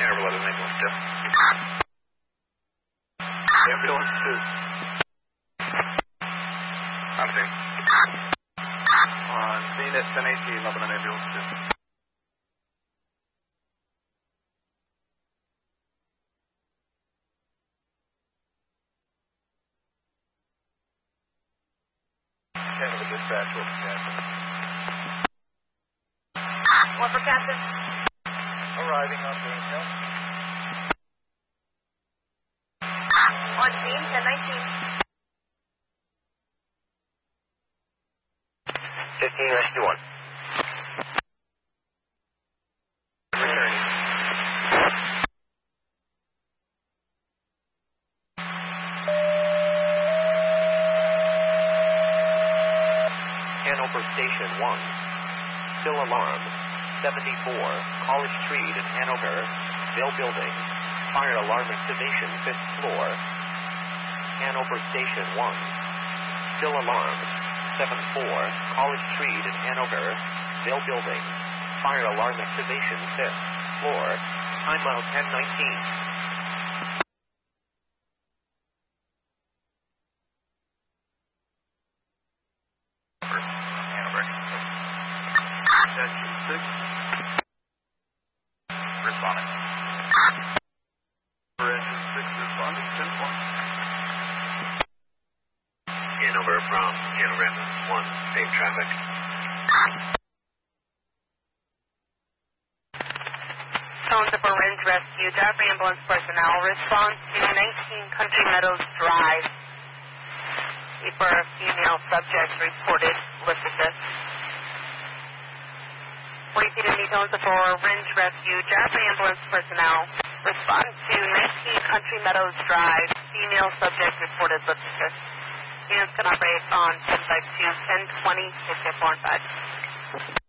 Hanover 11 ambulance 2. Ambulance 2. On scene. On scene at 1018, Lebanon ambulance 2. Hanover dispatch, what for Captain? What for Captain? Arriving on scene, no? On scene, 1019. 15 rescue 1. Returning. Hanover Station 1. Still alarm. 74, College Street in Hanover, Vail Building. Fire alarm activation 5th floor. Hanover Station 1. Still alarm. 74, College Street in Hanover, Vail Building. Fire alarm activation 5th floor. Timeout 1019. Responding. Engine 6 responding, 10-1. Hanover from Hanover 1, same traffic. Phones up Orange Rescue. Joffrey ambulance personnel. Response to 19 Country Meadows Drive. For a female subject reported listed. Repeated details for Orange Rescue. Joffrey ambulance personnel. Respond to 19 Country Meadows Drive. Female subject reported listed. Units can operate on 1052, 1020, 645.